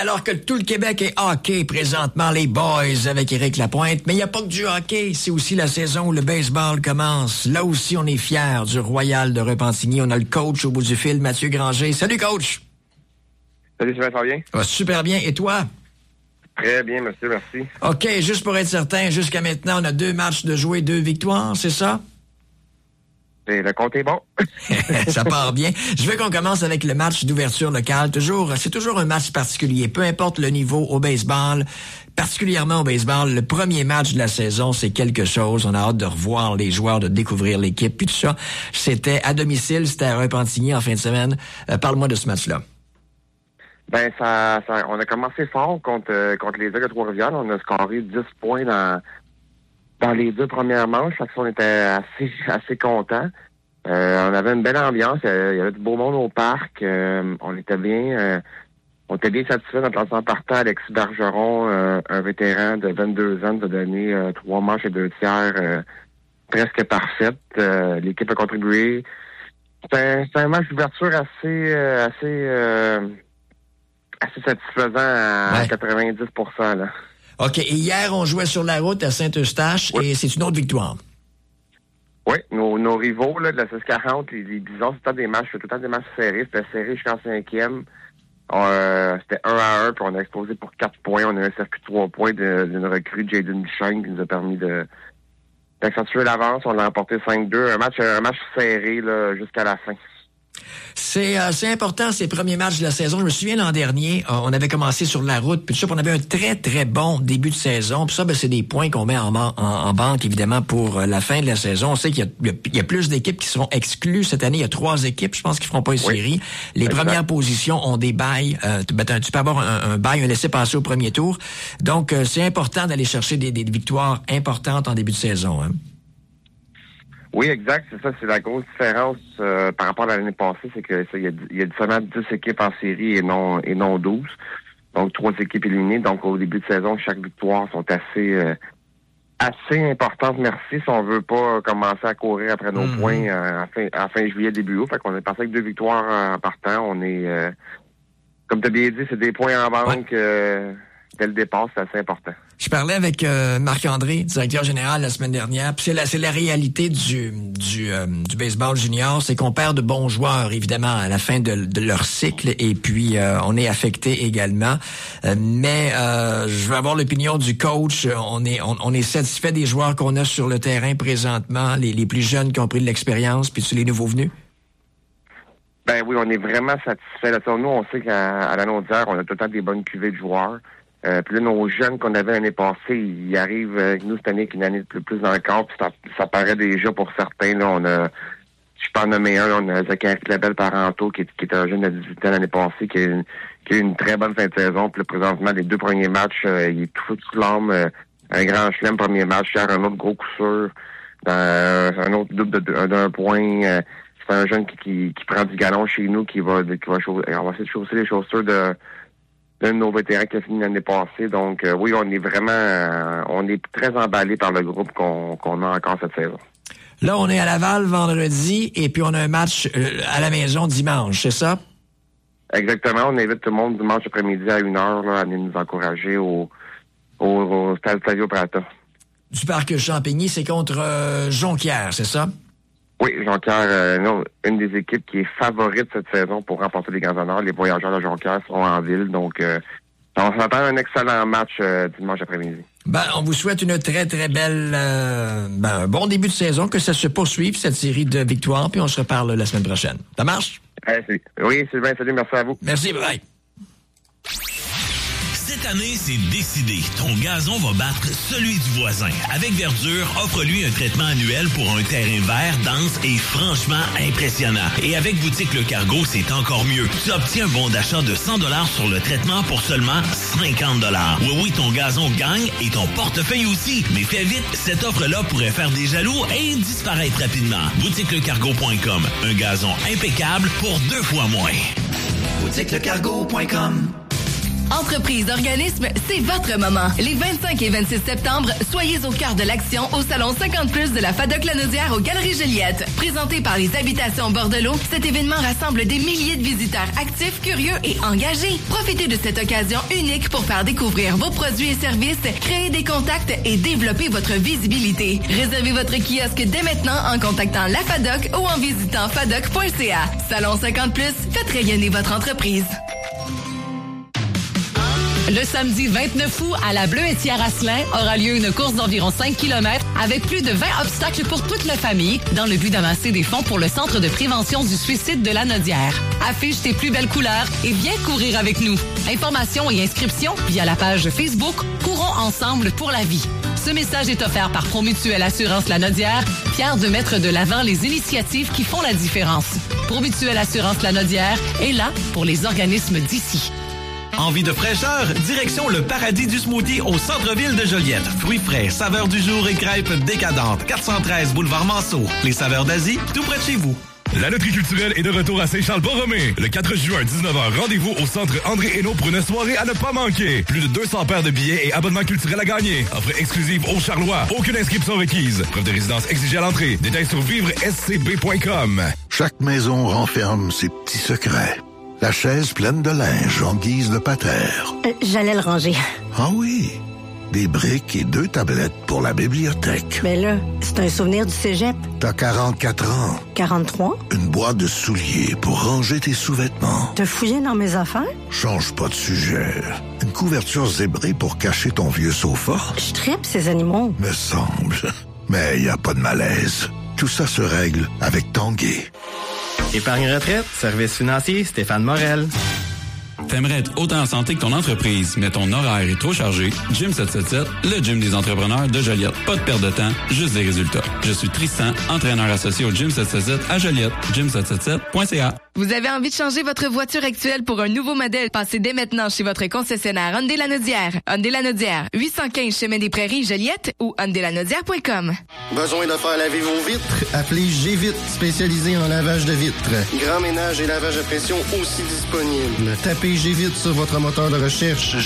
alors que tout le Québec est hockey présentement, les boys avec Éric Lapointe. Mais il n'y a pas que du hockey, c'est aussi la saison où le baseball commence. Là aussi, on est fiers du Royal de Repentigny. On a le coach au bout du fil, Mathieu Granger. Salut, coach! Salut, ça va bien? Ça va super bien. Et toi? Très bien, monsieur, merci. OK, juste pour être certain, jusqu'à maintenant, on a 2 matchs de jouer, 2 victoires, c'est ça? Et le compte est bon. Ça part bien. Je veux qu'on commence avec le match d'ouverture locale. C'est toujours un match particulier, peu importe le niveau au baseball. Particulièrement au baseball, le premier match de la saison, c'est quelque chose. On a hâte de revoir les joueurs, de découvrir l'équipe, puis tout ça. C'était à domicile, c'était à Repentigny en fin de semaine. Parle-moi de ce match-là. Ben, on a commencé fort contre les Aigles de Trois-Rivières. On a scoré 10 points dans les 2 premières manches. Fait que on était assez contents. On avait une belle ambiance. Il y avait du beau monde au parc. On était bien satisfaits. Notre lanceur partant, Alexis Bergeron, un vétéran de 22 ans, nous a donné 3 manches et 2 tiers presque parfaites. L'équipe a contribué. C'est un match d'ouverture assez satisfaisant à 90%, là. OK. Et hier, on jouait sur la route à Saint-Eustache et c'est une autre victoire. Oui, nos rivaux là, de la 640, les Bisons, tout le temps des matchs serrés. C'était serré jusqu'en 5e. C'était 1-1, puis on a explosé pour 4 points. On a eu un circuit de 3 points d'une recrue, Jaden Duchesne, qui nous a permis d'accentuer l'avance. On l'a remporté 5-2. Un match serré là, jusqu'à la fin. C'est important, ces premiers matchs de la saison. Je me souviens l'an dernier, on avait commencé sur la route, puis tout ça, on avait un très, très bon début de saison. Puis ça, c'est des points qu'on met en banque, évidemment, pour la fin de la saison. On sait qu'il y a plus d'équipes qui seront exclues. Cette année, il y a 3 équipes, je pense, qui feront pas une série. Les premières positions ont des bails. Tu peux avoir un bail, un laissez-passer au premier tour. Donc, c'est important d'aller chercher des victoires importantes en début de saison, hein. Oui, exact. C'est ça. C'est la grosse différence par rapport à l'année passée. C'est que il y a seulement 10 équipes en série et non 12. Donc, 3 équipes éliminées. Donc, au début de saison, chaque victoire sont assez importantes. Merci. Si on veut pas commencer à courir après nos points à fin juillet, début août. Fait qu'on est passé avec 2 victoires en partant. On est, comme tu as bien dit, c'est des points en banque. Dès le départ, c'est assez important. Je parlais avec Marc-André, directeur général la semaine dernière, puis c'est la réalité du baseball junior, c'est qu'on perd de bons joueurs, évidemment, à la fin de leur cycle, et puis on est affecté également. Mais je veux avoir l'opinion du coach. On est satisfait des joueurs qu'on a sur le terrain présentement, les plus jeunes qui ont pris de l'expérience, puis les nouveaux venus? Ben oui, on est vraiment satisfait. Là, nous, on sait qu'à la Naudière, on a tout le temps des bonnes cuvées de joueurs. Puis là, nos jeunes qu'on avait l'année passée, ils arrivent avec nous cette année avec une année de plus encore, puis ça paraît déjà pour certains. Là, je peux en nommer un, on a Zachary Clabel Parenteau, qui est un jeune de 18 ans l'année passée, qui a eu une très bonne fin de saison. Puis là, présentement, les 2 premiers matchs, il est tout fou de l'âme. Un grand chelem, premier match, hier, un autre gros coup sûr, un autre double d'un point. C'est un jeune qui prend du galon chez nous, on va essayer de chausser les chaussures d'un de nos vétérans qui a fini l'année passée. Donc, oui, on est très emballé par le groupe qu'on a encore cette saison. Là, on est à Laval vendredi et puis on a un match à la maison dimanche, c'est ça? Exactement. On invite tout le monde dimanche après-midi à 1h à venir nous encourager au stade Flavio Prata. Du parc Champigny, c'est contre Jonquière, c'est ça? Oui, Jonquière, une des équipes qui est favorite cette saison pour remporter les grands honneurs. Les voyageurs de Jonquière seront en ville, donc on s'attend à un excellent match dimanche après-midi. Ben, on vous souhaite une très, très belle, un bon début de saison, que ça se poursuive, cette série de victoires, puis on se reparle la semaine prochaine. Ça marche? Oui, Sylvain, salut, merci à vous. Merci, bye. Cette année, c'est décidé. Ton gazon va battre celui du voisin. Avec Verdure, offre-lui un traitement annuel pour un terrain vert, dense et franchement impressionnant. Et avec Boutique Le Cargo, c'est encore mieux. Tu obtiens un bon d'achat de 100 $ sur le traitement pour seulement 50 $. Oui, ton gazon gagne et ton portefeuille aussi. Mais fais vite, cette offre-là pourrait faire des jaloux et disparaître rapidement. BoutiqueLeCargo.com. Un gazon impeccable pour 2 fois moins. BoutiqueLeCargo.com. Entreprise, organisme, c'est votre moment. Les 25 et 26 septembre, soyez au cœur de l'action au Salon 50+ de la FADOC-Lanaudière aux Galeries Joliette. Présenté par les Habitations Bordelot, cet événement rassemble des milliers de visiteurs actifs, curieux et engagés. Profitez de cette occasion unique pour faire découvrir vos produits et services, créer des contacts et développer votre visibilité. Réservez votre kiosque dès maintenant en contactant la FADOC ou en visitant fadoc.ca. Salon 50+, faites rayonner votre entreprise. Le samedi 29 août, à la Bleuetière-Asselin, aura lieu une course d'environ 5 km avec plus de 20 obstacles pour toute la famille dans le but d'amasser des fonds pour le Centre de prévention du suicide de Lanaudière. Affiche tes plus belles couleurs et viens courir avec nous. Informations et inscriptions via la page Facebook Courons ensemble pour la vie. Ce message est offert par Promutuelle Assurance Lanaudière, fier de mettre de l'avant les initiatives qui font la différence. Promutuelle Assurance Lanaudière est là pour les organismes d'ici. Envie de fraîcheur? Direction le paradis du smoothie au centre-ville de Joliette. Fruits frais, saveurs du jour et crêpes décadentes. 413 boulevard Manceau. Les saveurs d'Asie, tout près de chez vous. La loterie culturelle est de retour à Saint-Charles-Borromée. Le 4 juin, 19h, rendez-vous au centre André Hainaut pour une soirée à ne pas manquer. Plus de 200 paires de billets et abonnements culturels à gagner. Offre exclusive au Charlois. Aucune inscription requise. Preuve de résidence exigée à l'entrée. Détails sur vivrescb.com. Chaque maison renferme ses petits secrets. La chaise pleine de linge en guise de patère. J'allais le ranger. Ah oui, des briques et 2 tablettes pour la bibliothèque. Mais là, c'est un souvenir du cégep. T'as 44 ans. 43? Une boîte de souliers pour ranger tes sous-vêtements. T'as fouillé dans mes affaires? Change pas de sujet. Une couverture zébrée pour cacher ton vieux sofa. Je tripe ces animaux. Me semble. Mais y a pas de malaise. Tout ça se règle avec Tanguay. Épargne retraite, service financier, Stéphane Morel. T'aimerais être autant en santé que ton entreprise, mais ton horaire est trop chargé? Gym 777, le gym des entrepreneurs de Joliette. Pas de perte de temps, juste des résultats. Je suis Tristan, entraîneur associé au Gym 777 à Joliette. Gym777.ca. Vous avez envie de changer votre voiture actuelle pour un nouveau modèle? Passez dès maintenant chez votre concessionnaire Hyundai Lanaudière. Hyundai Lanaudière, 815 Chemin des Prairies, Joliette ou hyundailanaudière.com. Besoin de faire laver vos vitres? Appelez G-Vite, spécialisé en lavage de vitres. Grand ménage et lavage à pression aussi disponible. Tapez G-Vite sur votre moteur de recherche.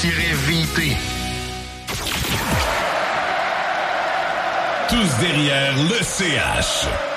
G-VT. Tous derrière le CH.